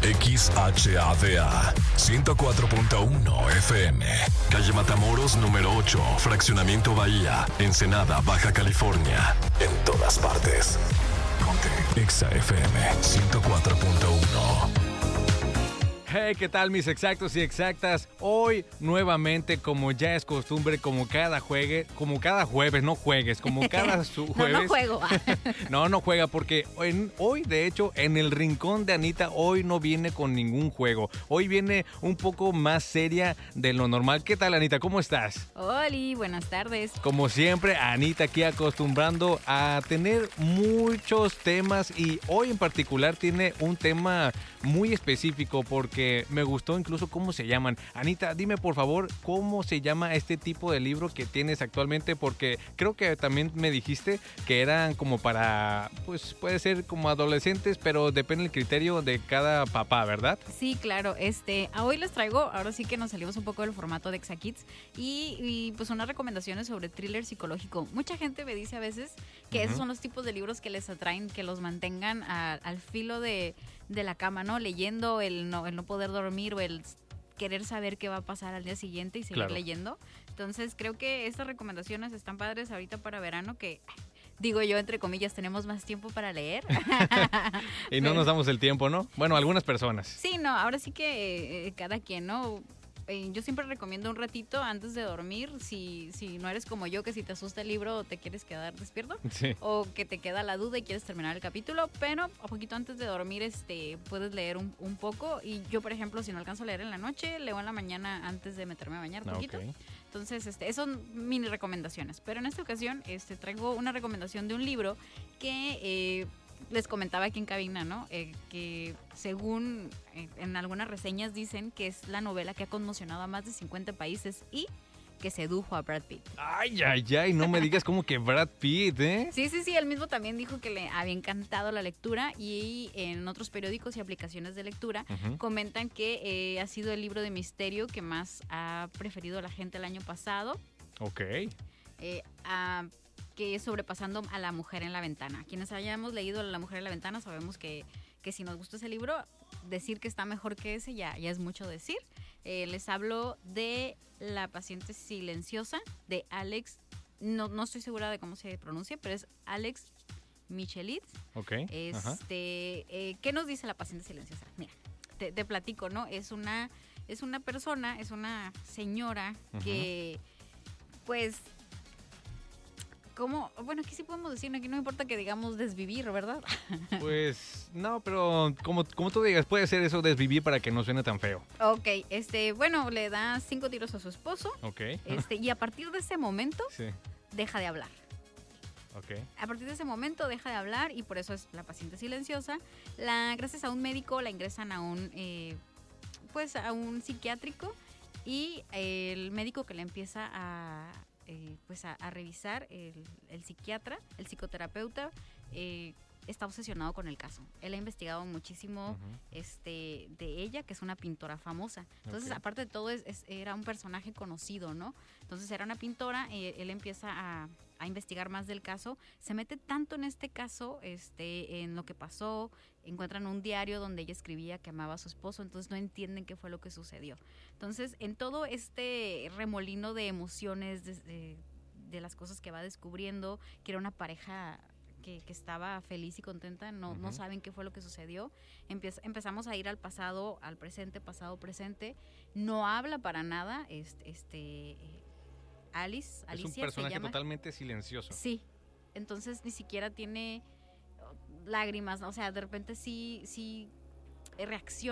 XHADA 104.1 FM, calle Matamoros número 8, Fraccionamiento Bahía, Ensenada, Baja California. En todas partes. Ponte Exa FM 104.1. Hey, ¿qué tal mis exactos y exactas? Hoy nuevamente, como ya es costumbre, como cada jueves, como cada jueves, no juegues, como cada jueves. No juego. No juega porque hoy, de hecho, en el rincón de Anita, hoy no viene con ningún juego. Hoy viene un poco más seria de lo normal. ¿Qué tal, Anita? ¿Cómo estás? Oli, buenas tardes. Como siempre, Anita aquí acostumbrando a tener muchos temas y hoy en particular tiene un tema muy específico porque me gustó incluso cómo se llaman. Anita, dime por favor cómo se llama este tipo de libro que tienes actualmente, porque creo que también me dijiste que eran como para, pues puede ser como adolescentes, pero depende del criterio de cada papá, ¿verdad? Sí, claro. Hoy les traigo, ahora sí que nos salimos un poco del formato de Exa Kids y pues unas recomendaciones sobre thriller psicológico. Mucha gente me dice a veces que esos son los tipos de libros que les atraen, que los mantengan al filo de la cama, ¿no? Leyendo, el no poder dormir o el querer saber qué va a pasar al día siguiente y seguir leyendo. Entonces creo que estas recomendaciones están padres ahorita para verano, que digo yo, entre comillas, tenemos más tiempo para leer. Y no nos damos el tiempo, ¿no? Bueno, algunas personas. Sí, no, ahora sí que cada quien, ¿no? Yo siempre recomiendo un ratito antes de dormir, si no eres como yo, que si te asusta el libro te quieres quedar despierto, sí, o que te queda la duda y quieres terminar el capítulo, pero a poquito antes de dormir puedes leer un poco. Y yo, por ejemplo, si no alcanzo a leer en la noche, leo en la mañana antes de meterme a bañar poquito. Okay. Entonces, esas son mini recomendaciones. Pero en esta ocasión traigo una recomendación de un libro que les comentaba aquí en cabina, ¿no? Que según en algunas reseñas dicen que es la novela que ha conmocionado a más de 50 países y que sedujo a Brad Pitt. Ay, no me digas como que Brad Pitt, ¿eh? Sí, él mismo también dijo que le había encantado la lectura, y en otros periódicos y aplicaciones de lectura comentan que ha sido el libro de misterio que más ha preferido la gente el año pasado. Ok. Que es Sobrepasando a la mujer en la ventana. Quienes hayamos leído La mujer en la ventana sabemos que si nos gustó ese libro, decir que está mejor que ese ya es mucho decir. Les hablo de La paciente silenciosa, de Alex, no estoy segura de cómo se pronuncia, pero es Alex Michaelides. Ok. ¿Qué nos dice La paciente silenciosa? Mira, te platico, ¿no? Es una persona, es una señora que, pues, bueno, aquí sí podemos decir, aquí no importa que digamos desvivir, ¿verdad? Pues no, pero como tú digas, puede ser eso, desvivir, para que no suene tan feo. Ok, bueno, le da 5 tiros a su esposo. Ok. Y a partir de ese momento deja de hablar. Okay. A partir de ese momento deja de hablar y por eso es la paciente silenciosa. Gracias a un médico la ingresan a un psiquiátrico, y el médico que le empieza a revisar, el psiquiatra, el psicoterapeuta, está obsesionado con el caso. Él ha investigado muchísimo de ella, que es una pintora famosa. Entonces, aparte de todo, era un personaje conocido, ¿no? Entonces, era una pintora, él empieza a investigar más del caso, se mete tanto en este caso, en lo que pasó, encuentran un diario donde ella escribía que amaba a su esposo, entonces no entienden qué fue lo que sucedió. Entonces, en todo este remolino de emociones, de las cosas que va descubriendo, que era una pareja que estaba feliz y contenta, no saben qué fue lo que sucedió. Empezamos a ir al pasado, al presente, pasado, presente. No habla para nada, Alicia es un personaje totalmente silencioso. Sí, entonces ni siquiera tiene lágrimas, o sea, de repente sí reacciona